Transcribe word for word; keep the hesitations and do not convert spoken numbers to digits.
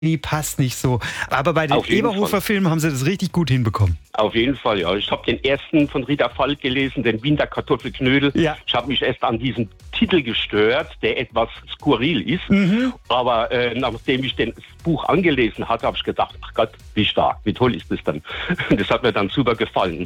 passt nicht so. Aber bei den Auf jeden Eberhofer-Filmen haben sie das richtig gut hinbekommen. Auf jeden Fall, ja. Ich habe den ersten von Rita Falk gelesen, den Winterkartoffelknödel. Ja. Ich habe mich erst an diesen Titel gestört, der etwas skurril ist. Mhm. Aber äh, nachdem ich den, das Buch angelesen hatte, habe ich gedacht, ach Gott, wie stark, wie toll ist das dann. Das hat mir dann super gefallen.